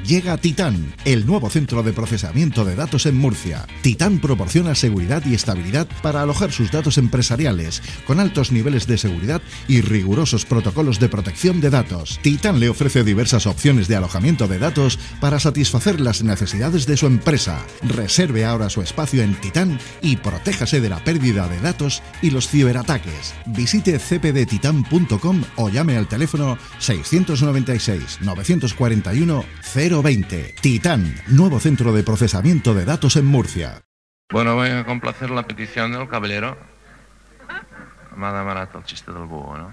Llega Titán, el nuevo centro de procesamiento de datos en Murcia. Titán proporciona seguridad y estabilidad para alojar sus datos empresariales, con altos niveles de seguridad y rigurosos protocolos de protección de datos. Titán le ofrece diversas opciones de alojamiento de datos para satisfacer las necesidades de su empresa. Reserve ahora su espacio en Titán y protéjase de la pérdida de datos y los ciberataques. Visite cpdtitan.com o llame al teléfono 696 941 020. Titán, nuevo centro de procesamiento de datos en Murcia. Bueno, voy a complacer la petición del caballero. Me ha demandado el chiste del búho, ¿no?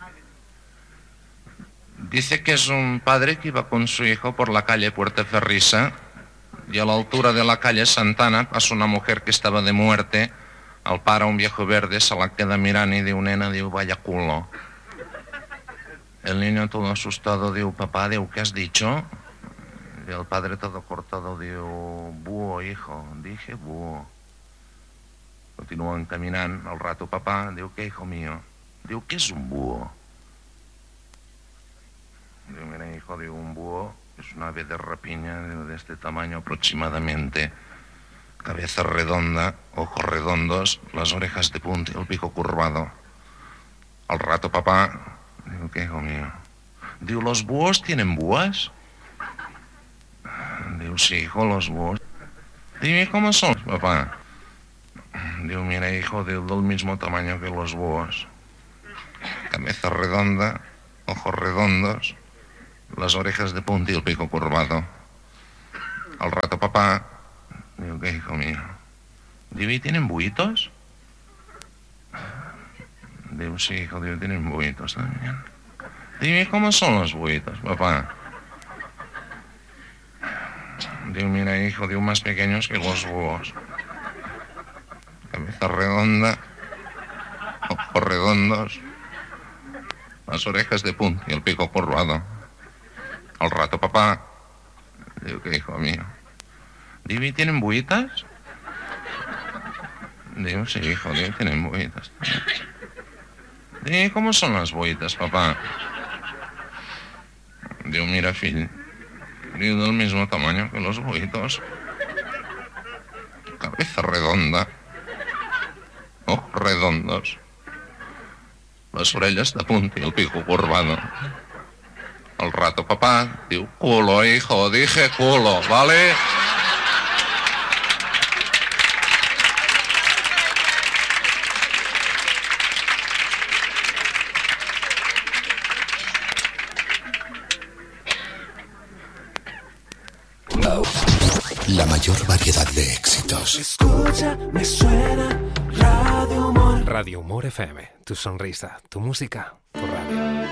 Dice que es un padre que iba con su hijo por la calle Puerteferrisa y a la altura de la calle Santana pasa una mujer que estaba de muerte. Al para un viejo verde se la queda mirando y diu, nena, diu, vaya culo. El niño todo asustado diu, papá, diu, ¿qué has dicho? Y el padre todo cortado diu, búho, hijo. Dije búho. Continúan caminando. Al rato papá diu, ¿qué, hijo mío? Diu, ¿qué es un búho? Diu, mira, hijo, diu, un búho es una ave de rapiña de este tamaño aproximadamente. Cabeza redonda, ojos redondos, las orejas de punta y el pico curvado. Al rato papá, digo, ¿qué, hijo mío? Digo, ¿los búhos tienen búas? Digo, sí, hijo, los búhos. Dime, ¿cómo son, papá? Digo, mira, hijo, del mismo tamaño que los búhos. Cabeza redonda, ojos redondos, las orejas de punta y el pico curvado. Al rato papá, digo, ¿qué, hijo mío? Digo, ¿y tienen buitos? Digo, sí, hijo, digo, tienen buitos también. Dime, ¿cómo son los buitos, papá? Digo, mira, hijo, digo, más pequeños que los búhos. Cabeza redonda, ojos redondos, las orejas de punta y el pico curvado. Al rato papá, digo, ¿qué, hijo mío? Digo, ¿y tienen buitas? Digo, sí, hijo, digo, tienen buitas. Digo, ¿cómo son las buitas, papá? Digo, mira, fill, digo, del mismo tamaño que los buitos. Cabeza redonda, ojos redondos, las orejas de punta y el pico curvado. Al rato, papá, digo, culo, hijo, dije culo, ¿vale? La mayor variedad de éxitos. Escucha, me suena Radio Humor. Radio Humor FM, tu sonrisa, tu música, tu radio.